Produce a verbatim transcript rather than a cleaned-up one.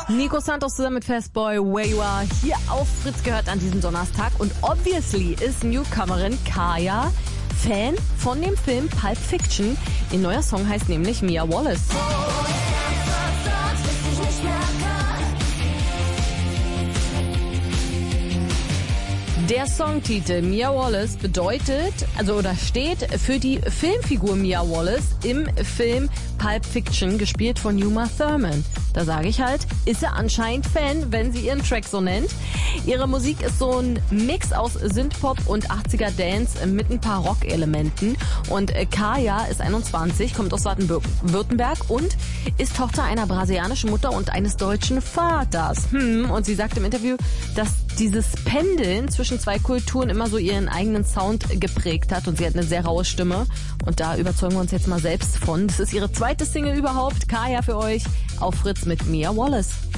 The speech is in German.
Nico Santos zusammen mit Fastboy, Where You Are, hier auf Fritz gehört an diesem Donnerstag. Und obviously ist Newcomerin Kaya Fan von dem Film Pulp Fiction. Ihr neuer Song heißt nämlich Mia Wallace. Der Songtitel Mia Wallace bedeutet, also oder steht für die Filmfigur Mia Wallace im Film Pulp Fiction, gespielt von Uma Thurman. Da sage ich halt, ist sie anscheinend Fan, wenn sie ihren Track so nennt. Ihre Musik ist so ein Mix aus Synthpop und achtziger Dance mit ein paar Rock-Elementen. Und Kaya ist einundzwanzig, kommt aus Baden-Württemberg und ist Tochter einer brasilianischen Mutter und eines deutschen Vaters. Hm, und sie sagt im Interview, dass dieses Pendeln zwischen zwei Kulturen immer so ihren eigenen Sound geprägt hat und sie hat eine sehr raue Stimme und da überzeugen wir uns jetzt mal selbst von. Das ist ihre zweite Single überhaupt, Kaya für euch auf Fritz mit Mia Wallace.